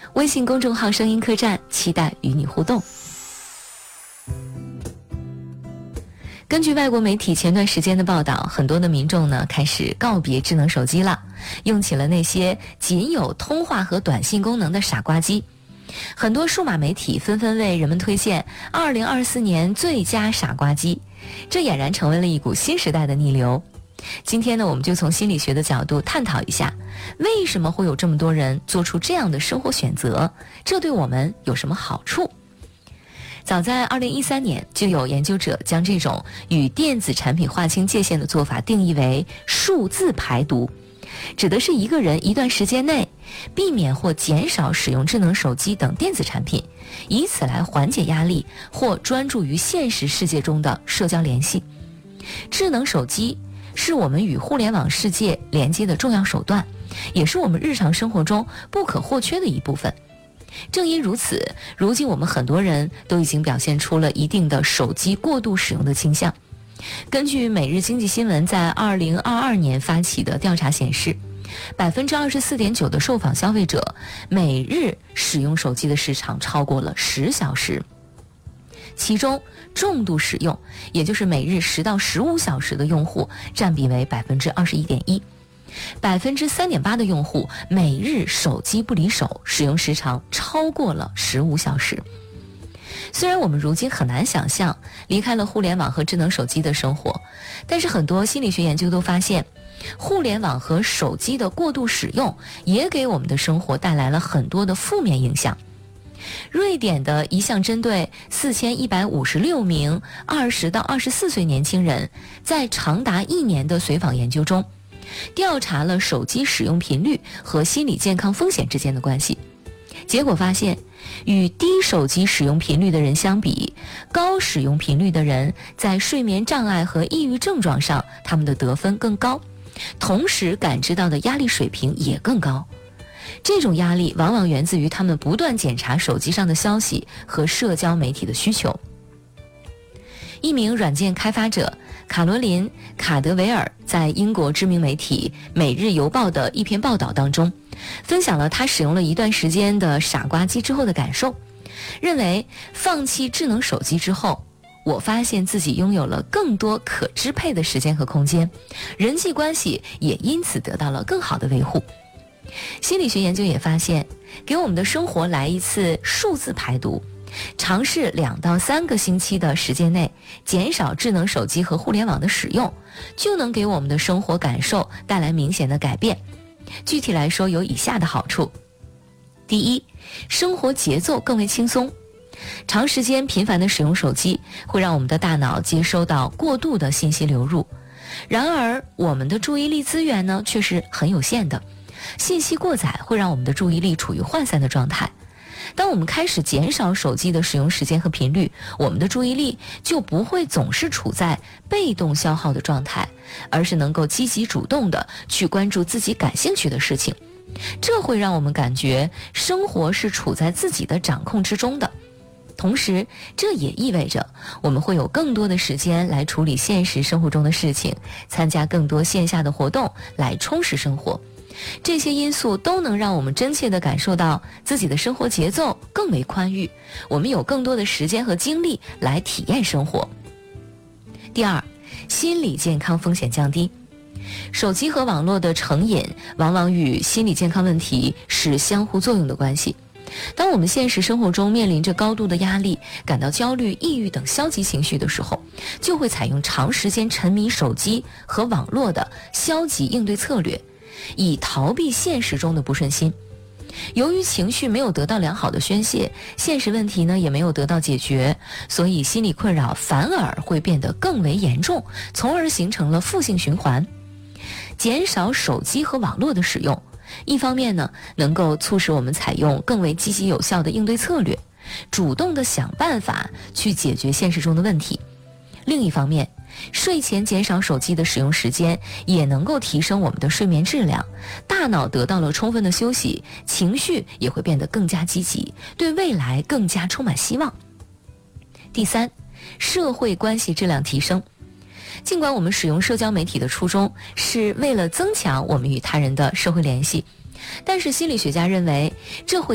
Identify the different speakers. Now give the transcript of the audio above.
Speaker 1: 微信公众号声音客栈，期待与你互动。根据外国媒体前段时间的报道，很多的民众呢开始告别智能手机了，用起了那些仅有通话和短信功能的傻瓜机。很多数码媒体纷纷为人们推荐2024年最佳傻瓜机，这俨然成为了一股新时代的逆流。今天呢，我们就从心理学的角度探讨一下，为什么会有这么多人做出这样的生活选择，这对我们有什么好处？早在2013年，就有研究者将这种与电子产品划清界限的做法定义为数字排毒，指的是一个人一段时间内避免或减少使用智能手机等电子产品，以此来缓解压力或专注于现实世界中的社交联系。智能手机是我们与互联网世界连接的重要手段，也是我们日常生活中不可或缺的一部分。正因如此，如今我们很多人都已经表现出了一定的手机过度使用的倾向。根据每日经济新闻在2022年发起的调查显示，24.9%的受访消费者每日使用手机的时长超过了10小时，其中重度使用，也就是每日10到15小时的用户占比为21.1%，3.8%的用户每日手机不离手，使用时长超过了15小时。虽然我们如今很难想象离开了互联网和智能手机的生活，但是很多心理学研究都发现，互联网和手机的过度使用也给我们的生活带来了很多的负面影响。瑞典的一项针对4156名20到24岁年轻人在长达1年的随访研究中，调查了手机使用频率和心理健康风险之间的关系。结果发现，与低手机使用频率的人相比，高使用频率的人在睡眠障碍和抑郁症状上，他们的得分更高，同时感知到的压力水平也更高。这种压力往往源自于他们不断检查手机上的消息和社交媒体的需求。一名软件开发者卡罗琳·卡德维尔在英国知名媒体《每日邮报》的一篇报道当中，分享了他使用了一段时间的傻瓜机之后的感受，认为放弃智能手机之后，我发现自己拥有了更多可支配的时间和空间，人际关系也因此得到了更好的维护。心理学研究也发现，给我们的生活来一次数字排毒，尝试2到3个星期的时间内减少智能手机和互联网的使用，就能给我们的生活感受带来明显的改变。具体来说，有以下的好处。第一，生活节奏更为轻松。长时间频繁的使用手机会让我们的大脑接收到过度的信息流入，然而我们的注意力资源呢却是很有限的，信息过载会让我们的注意力处于涣散的状态。当我们开始减少手机的使用时间和频率，我们的注意力就不会总是处在被动消耗的状态，而是能够积极主动的去关注自己感兴趣的事情。这会让我们感觉生活是处在自己的掌控之中的。同时，这也意味着我们会有更多的时间来处理现实生活中的事情，参加更多线下的活动来充实生活。这些因素都能让我们真切地感受到自己的生活节奏更为宽裕，我们有更多的时间和精力来体验生活。第二，心理健康风险降低。手机和网络的成瘾往往与心理健康问题是相互作用的关系。当我们现实生活中面临着高度的压力，感到焦虑、抑郁等消极情绪的时候，就会采用长时间沉迷手机和网络的消极应对策略，以逃避现实中的不顺心。由于情绪没有得到良好的宣泄，现实问题呢也没有得到解决，所以心理困扰反而会变得更为严重，从而形成了负性循环。减少手机和网络的使用，一方面呢能够促使我们采用更为积极有效的应对策略，主动的想办法去解决现实中的问题。另一方面，睡前减少手机的使用时间也能够提升我们的睡眠质量，大脑得到了充分的休息，情绪也会变得更加积极，对未来更加充满希望。第三，社会关系质量提升。尽管我们使用社交媒体的初衷是为了增强我们与他人的社会联系，但是心理学家认为这会